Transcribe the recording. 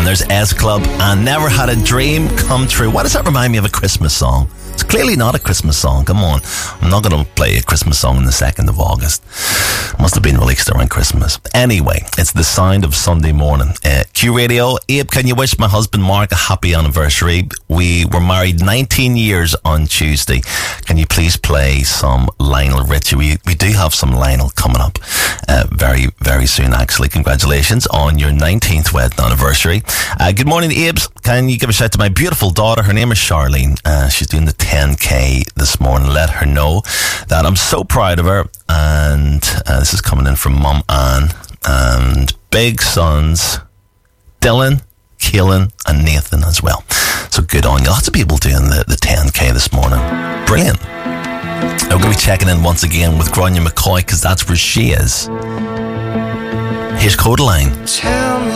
there's S Club and Never Had a Dream Come True. Why does that remind me of a Christmas song? It's clearly not a Christmas song. Come on. I'm not going to play a Christmas song on the 2nd of August. Must have been released around Christmas. Anyway, it's The Sound of Sunday Morning. Q Radio. Abe, can you wish my husband Mark a happy anniversary? We were married 19 years on Tuesday. Can you please play some Lionel Richie? We do have some Lionel coming up very, very soon, actually. Congratulations on your 19th wedding anniversary. Good morning, Abes. Can you give a shout to my beautiful daughter? Her name is Charlene. She's doing the 10K this morning. Let her know that I'm so proud of her. And this is coming in from Mum Anne and big sons Dylan, Keelan and Nathan as well. So good on you. Lots of people doing the 10K this morning. Brilliant. I'm going to be checking in once again with Grania McCoy because that's where she is. Here's Codaline.